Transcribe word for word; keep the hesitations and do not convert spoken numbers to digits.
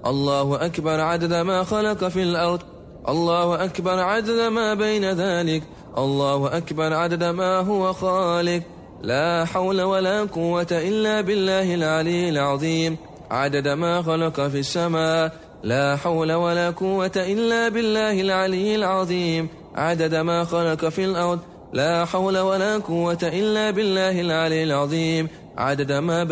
الله أكبر عدد ما خلق في الأرض. الله أكبر عدد ما بين ذلك. الله أكبر عدد ما هو خالق. لا حول ولا قوة إلا بالله العلي العظيم. عدد ما خلق في السماء. لا حول ولا قوة إلا بالله العلي العظيم. عدد ما خلق في الأرض. لا حول ولا قوة إلا بالله العلي العظيم. عدد ما